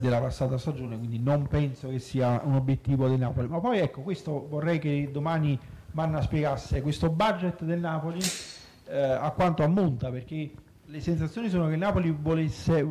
della passata stagione, quindi non penso che sia un obiettivo del Napoli. Ma poi ecco, questo vorrei che domani Manna spiegasse, questo budget del Napoli a quanto ammonta, perché le sensazioni sono che il Napoli vorrebbe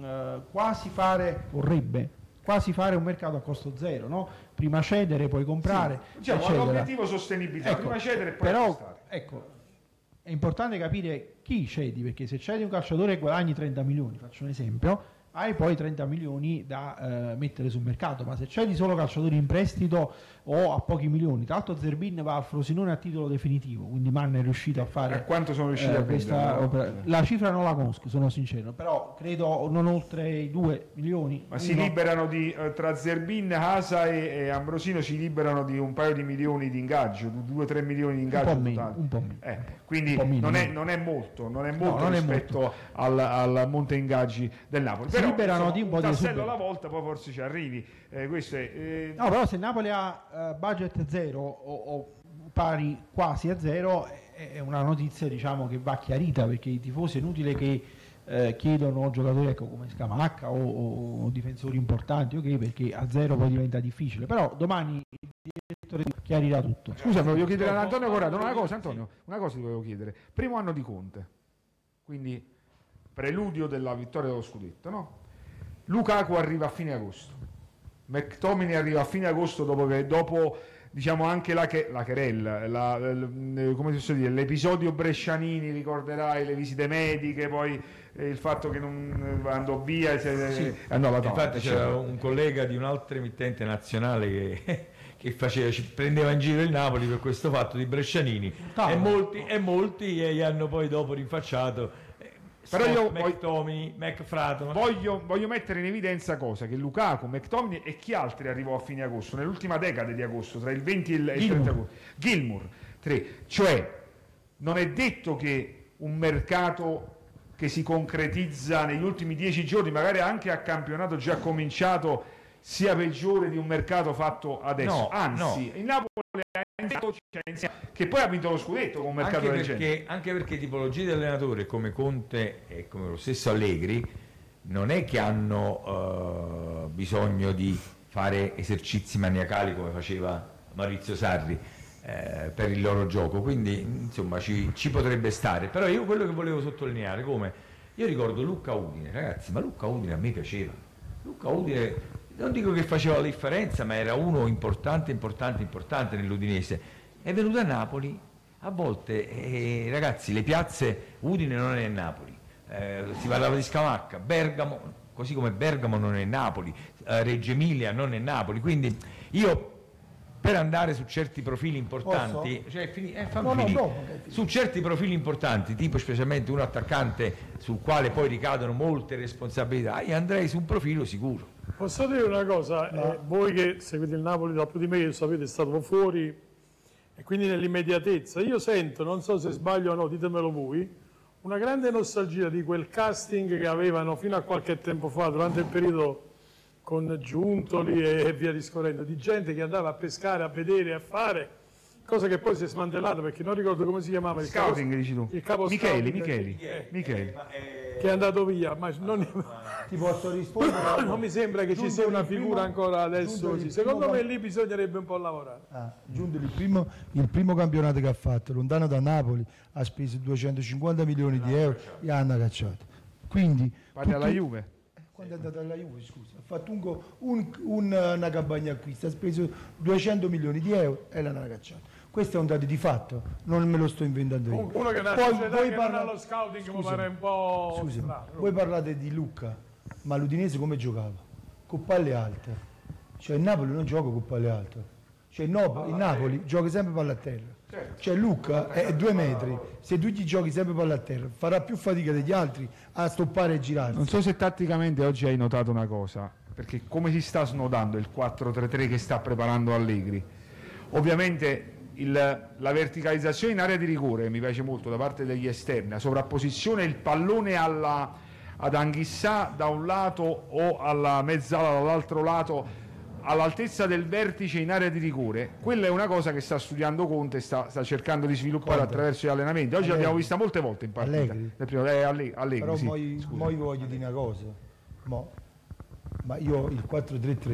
quasi fare un mercato a costo zero, no? Prima cedere, poi comprare. Sì, diciamo, l'obiettivo sostenibilità, ecco, prima cedere e poi però, acquistare. ecco, è importante capire chi cedi, perché se cedi un calciatore e guadagni 30 milioni, faccio un esempio, hai poi 30 milioni da mettere sul mercato, ma se cedi solo calciatori in prestito o a pochi milioni, tra l'altro Zerbin va al Frosinone a titolo definitivo, quindi Manna è riuscito a fare... A quanto sono riusciti a questa vendere? opera. La cifra non la conosco, sono sincero, però credo non oltre i 2 milioni. Ma si liberano tra Zerbin, Hasa e Ambrosino si liberano di un paio di milioni di ingaggio, 2-3 milioni di ingaggio un po' meno. Quindi non è molto rispetto al monte ingaggi del Napoli. Si liberano di un po' di tassello alla volta, poi forse ci arrivi. Questo è, No, però se Napoli ha budget zero o pari quasi a zero è una notizia, diciamo, che va chiarita, perché i tifosi è inutile che chiedono giocatori, ecco, come Scamacca o difensori importanti, ok, perché a zero poi diventa difficile, però domani il direttore chiarirà tutto. Scusa, voglio chiedere ad Antonio Corrado una cosa. Antonio, una cosa ti volevo chiedere. Primo anno di Conte, quindi preludio della vittoria dello scudetto, no? Lukaku arriva a fine agosto, McTominay arriva a fine agosto dopo diciamo anche la querella, come posso dire, l'episodio Brescianini, ricorderai, le visite mediche, poi il fatto che non andò via, infatti c'era un collega di un'altra emittente nazionale che prendeva in giro il Napoli per questo fatto di Brescianini, e molti gli hanno poi dopo rinfacciato. Però io voglio mettere in evidenza cosa, che Lukaku, McTominay e chi altri arrivò a fine agosto, nell'ultima decade di agosto, tra il 20 e il 30 agosto, Gilmour, 3, cioè non è detto che un mercato che si concretizza negli ultimi 10 giorni, magari anche a campionato già cominciato, sia peggiore di un mercato fatto adesso, anzi il Napoli che poi ha vinto lo scudetto con un mercato del genere. Anche perché tipologie di allenatore come Conte e come lo stesso Allegri non è che hanno bisogno di fare esercizi maniacali come faceva Maurizio Sarri per il loro gioco, quindi insomma ci potrebbe stare. Però io quello che volevo sottolineare, io ricordo Lucca Udine, ragazzi, ma Lucca Udine a me piaceva. Lucca Udine, non dico che faceva la differenza, ma era uno importante nell'Udinese. È venuto a Napoli, a volte, ragazzi, le piazze, Udine non è Napoli, si parlava di Scamacca, Bergamo, così come Bergamo non è Napoli, Reggio Emilia non è Napoli, quindi io per andare su certi profili importanti, su certi profili importanti, tipo specialmente un attaccante sul quale poi ricadono molte responsabilità, io andrei su un profilo sicuro. Posso dire una cosa? Voi che seguite il Napoli da più di me, che sapete, è stato fuori e quindi nell'immediatezza, io sento, non so se sbaglio o no, ditemelo voi, una grande nostalgia di quel casting che avevano fino a qualche tempo fa, durante il periodo con Giuntoli e via discorrendo, di gente che andava a pescare, a vedere, a fare, cosa che poi si è smantellata, perché non ricordo come si chiamava il scouting, dici tu? Il capo Micheli. Che è andato via, ma non... Ti posso rispondere? Non mi sembra che ci sia una figura ancora adesso così. Secondo me lì bisognerebbe un po' lavorare. Giuntoli, il primo campionato che ha fatto, lontano da Napoli, ha speso 250 milioni di euro e hanno cacciato. Quindi parli alla Juve? Quando è andato alla Juve, scusa, ha fatto una campagna acquisto, ha speso 200 milioni di euro e l'hanno cacciato. Questo è un dato di fatto, non me lo sto inventando io. Uno che non ha lo scouting mi pare un po'... Scusami, voi parlate di Lucca, ma l'Udinese come giocava? Con palle alte. Cioè il Napoli non gioca con palle alte. Cioè il Napoli gioca sempre palla a terra. Cioè Lucca è 2 metri, se tu gli giochi sempre palla a terra farà più fatica degli altri a stoppare e girarsi. Non so se tatticamente oggi hai notato una cosa, perché come si sta snodando il 4-3-3 che sta preparando Allegri, ovviamente la verticalizzazione in area di rigore mi piace molto da parte degli esterni, la sovrapposizione, il pallone ad Anghissà da un lato o alla mezzala dall'altro lato all'altezza del vertice in area di rigore, quella è una cosa che sta studiando Conte, sta cercando di sviluppare attraverso gli allenamenti. Oggi l'abbiamo vista molte volte in partita. Allegri. Allegri, però sì, mo voglio dire una cosa, Ma io il 4-3-3